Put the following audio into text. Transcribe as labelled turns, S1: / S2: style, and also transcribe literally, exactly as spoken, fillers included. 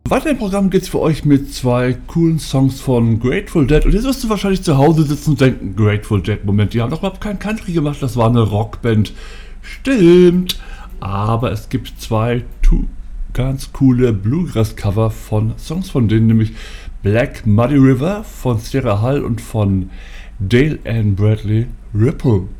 S1: Weiter im Programm geht's für euch mit zwei coolen Songs von Grateful Dead. Und jetzt wirst du wahrscheinlich zu Hause sitzen und denken, Grateful Dead, Moment, die haben doch überhaupt kein Country gemacht, das war eine Rockband. Stimmt, aber es gibt zwei tu- ganz coole Bluegrass-Cover von Songs von denen, nämlich Black Muddy River von Sarah Hall und von Dale Ann Bradley Ripple.